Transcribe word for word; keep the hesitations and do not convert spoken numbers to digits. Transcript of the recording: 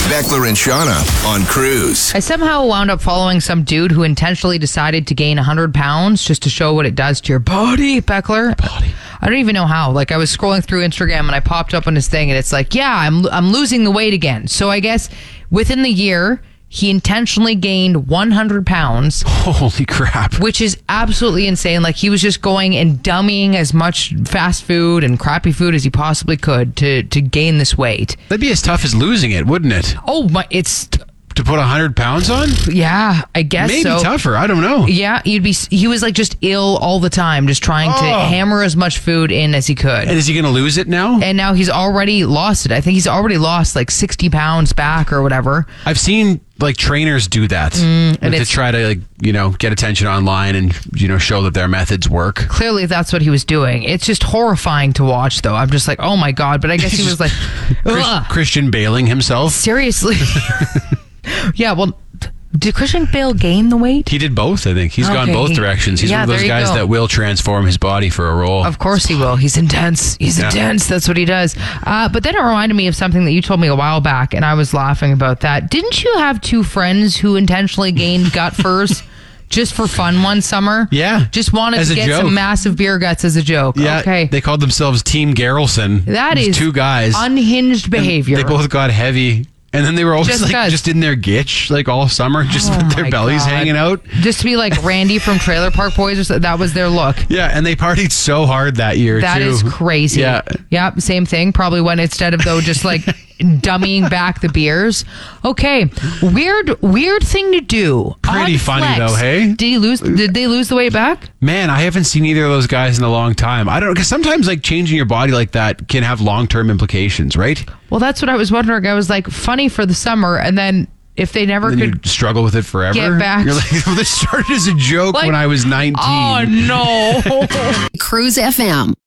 Beckler and Shauna on Cruise. I somehow wound up following some dude who intentionally decided to gain one hundred pounds just to show what it does to your body, Beckler. Body. I don't even know how. Like, I was scrolling through Instagram and I popped up on his thing and it's like, yeah, I'm I'm losing the weight again. So I guess within the year, he intentionally gained one hundred pounds. Holy crap. Which is absolutely insane. Like, he was just going and dummying as much fast food and crappy food as he possibly could to, to gain this weight. That'd be as tough as losing it, wouldn't it? Oh, my, it's... To put one hundred pounds on? Yeah, I guess Maybe so. tougher. I don't know. Yeah, he'd be. He was like just ill all the time, just trying Oh. to hammer as much food in as he could. And is he going to lose it now? And now he's already lost it. I think he's already lost like sixty pounds back or whatever. I've seen like trainers do that Mm, and like, to it's- try to like you know get attention online and you know show that their methods work. Clearly, that's what he was doing. It's just horrifying to watch, though. I'm just like, oh my god. But I guess he was like, Chris, ugh. Christian Bailing himself. Seriously. Yeah. Well, did Christian Bale gain the weight? He did both, I think. He's gone Okay, both he- directions. He's yeah, one of those there you guys go. that will transform his body for a role. Of course he will. He's intense. He's Yeah. intense. That's what he does. Uh, but then it reminded me of something that you told me a while back, and I was laughing about that. Didn't you have two friends who intentionally gained gut furs just for fun one summer? Yeah. Just wanted As to a get joke. some massive beer guts as a joke. Yeah, Okay. they called themselves Team Garrelson. That It was is two guys. unhinged behavior. They both got heavy. And then they were always Just like 'cause. just in their gitch like all summer, just Oh with their my bellies God. hanging out. Just to be like Randy from Trailer Park Boys, or so, that was their look. Yeah, and they partied so hard that year That too. is crazy. Yeah. Yep. Same thing. Probably when instead of though just like dummying back the beers. Okay. Weird, weird thing to do. Pretty Odd funny flex. though, hey? Did he lose? Did they lose the weight back? Man, I haven't seen either of those guys in a long time. I don't know, because sometimes like changing your body like that can have long-term implications, right? Well, that's what I was wondering. I was like, funny for the summer, and then if they never And then could you struggle with it forever. get back. You're like, well, this started as a joke Like, when I was nineteen. oh no. Cruise F M.